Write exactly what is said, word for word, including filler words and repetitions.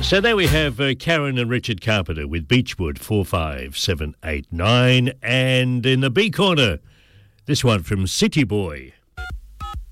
So there we have uh, Karen and Richard Carpenter with Beechwood four five seven eight nine, and in the B corner, this one from City Boy.